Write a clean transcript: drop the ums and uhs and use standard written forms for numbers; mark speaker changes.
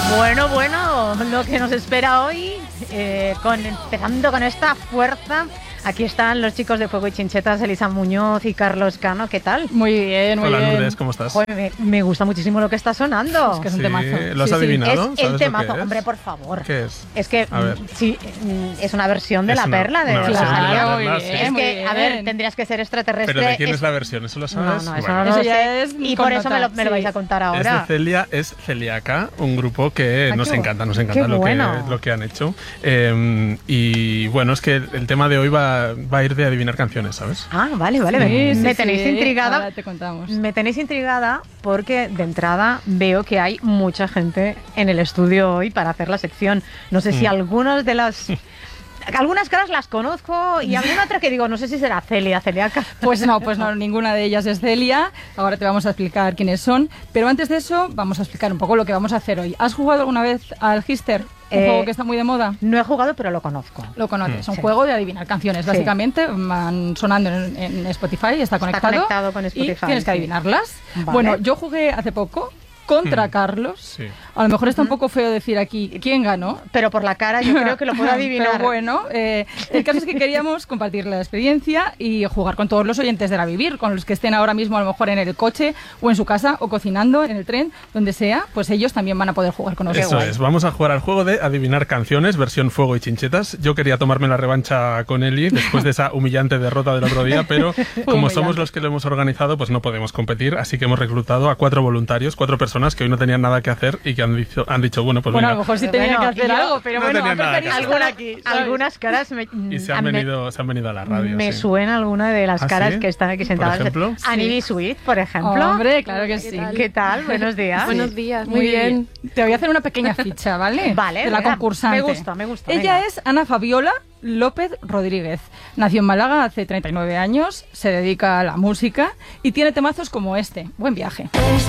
Speaker 1: Bueno, lo que nos espera hoy, empezando con esta fuerza. Aquí están los chicos de Fuego y Chinchetas, Elisa Muñoz y Carlos Cano. ¿Qué tal?
Speaker 2: Muy bien, muy bien.
Speaker 3: Hola, Lourdes, ¿cómo estás?
Speaker 1: Joder, me gusta muchísimo lo que está sonando.
Speaker 2: Es que es un temazo.
Speaker 3: ¿Lo has adivinado?
Speaker 1: Es el temazo,
Speaker 3: lo que es?
Speaker 1: hombre, por favor.
Speaker 3: ¿Qué es?
Speaker 1: Es que,
Speaker 3: A ver.
Speaker 1: sí, es una versión de
Speaker 3: Es
Speaker 1: La
Speaker 3: una-
Speaker 1: Perla de
Speaker 3: una versión de La
Speaker 1: Rosalía.
Speaker 3: Perla,
Speaker 2: muy
Speaker 3: sí.
Speaker 2: bien,
Speaker 1: Es
Speaker 2: muy
Speaker 1: que, a
Speaker 2: bien.
Speaker 1: ver, tendrías que ser extraterrestre.
Speaker 3: ¿Pero de quién es la versión? ¿Eso lo sabes?
Speaker 1: No, eso
Speaker 3: Bueno.
Speaker 1: no
Speaker 2: Eso
Speaker 1: lo
Speaker 2: ya
Speaker 1: sé.
Speaker 2: es
Speaker 1: Y por eso me
Speaker 2: connotado,
Speaker 1: lo vais
Speaker 2: sí.
Speaker 1: a contar
Speaker 3: Es de
Speaker 1: ahora.
Speaker 3: Celia, es Celiaca, un grupo que
Speaker 1: Ah,
Speaker 3: nos
Speaker 1: qué
Speaker 3: encanta
Speaker 1: qué
Speaker 3: lo
Speaker 1: bueno.
Speaker 3: que han hecho. Y bueno, es que el tema de hoy va a ir de adivinar canciones, ¿sabes?
Speaker 1: Ah, vale.
Speaker 2: Sí,
Speaker 1: Me
Speaker 2: sí,
Speaker 1: tenéis
Speaker 2: sí.
Speaker 1: intrigada.
Speaker 2: Ahora te contamos.
Speaker 1: Me tenéis intrigada porque de entrada veo que hay mucha gente en el estudio hoy para hacer la sección. No sé si algunas de las... Algunas caras las conozco y alguna otra que digo, no sé si será Celiaca.
Speaker 2: Pues no, ninguna de ellas es Celia. Ahora te vamos a explicar quiénes son. Pero antes de eso, vamos a explicar un poco lo que vamos a hacer hoy. ¿Has jugado alguna vez al Hister? Un juego que está muy de moda.
Speaker 1: No he jugado, pero lo conozco.
Speaker 2: Lo conoces, un
Speaker 1: Sí.
Speaker 2: juego de adivinar canciones.
Speaker 1: Sí.
Speaker 2: Básicamente van sonando en Spotify, está conectado
Speaker 1: con Spotify,
Speaker 2: y tienes que
Speaker 1: sí.
Speaker 2: adivinarlas.
Speaker 1: Vale.
Speaker 2: Bueno, yo jugué hace poco contra Carlos.
Speaker 3: Sí.
Speaker 2: A lo mejor está un poco feo decir aquí quién ganó.
Speaker 1: Pero por la cara yo creo que lo puedo adivinar.
Speaker 2: Pero bueno, el caso es que queríamos compartir la experiencia y jugar con todos los oyentes de La Vivir, con los que estén ahora mismo a lo mejor en el coche o en su casa o cocinando en el tren, donde sea, pues ellos también van a poder jugar con nosotros.
Speaker 3: Eso es, vamos a jugar al juego de adivinar canciones, versión Fuego y Chinchetas. Yo quería tomarme la revancha con Eli después de esa humillante derrota del otro día, pero como
Speaker 2: humillante.
Speaker 3: somos los que lo hemos organizado, pues no podemos competir, así que hemos reclutado a 4 voluntarios, 4 personas que hoy no tenían nada que hacer y que han dicho bueno, pues
Speaker 2: Bueno, a
Speaker 3: venga.
Speaker 2: lo mejor sí
Speaker 1: Pero
Speaker 2: tenía
Speaker 1: bueno,
Speaker 2: que hacer
Speaker 1: yo
Speaker 2: algo, pero
Speaker 3: no
Speaker 2: bueno,
Speaker 3: tenía nada que
Speaker 2: preferido
Speaker 3: hacer.
Speaker 2: estar aquí, ¿sabes?
Speaker 1: Algunas caras
Speaker 3: Y se han venido a la radio.
Speaker 1: me
Speaker 3: sí.
Speaker 1: suena alguna de las
Speaker 3: ¿Ah,
Speaker 1: caras
Speaker 3: sí?
Speaker 1: que están aquí
Speaker 3: ¿Por
Speaker 1: sentadas.
Speaker 3: ejemplo?
Speaker 1: Annie Sweet, por ejemplo.
Speaker 2: Hombre, claro que sí.
Speaker 1: ¿Qué tal? Buenos días.
Speaker 4: Buenos días, muy bien.
Speaker 2: Te voy a hacer una pequeña ficha, ¿vale?
Speaker 1: Vale,
Speaker 2: de la
Speaker 1: venga,
Speaker 2: concursante.
Speaker 1: me gusta.
Speaker 2: Ella
Speaker 1: venga.
Speaker 2: es Ana Fabiola López Rodríguez. Nació en Málaga hace 39 años, se dedica a la música y tiene temazos como este. Buen viaje.
Speaker 5: Es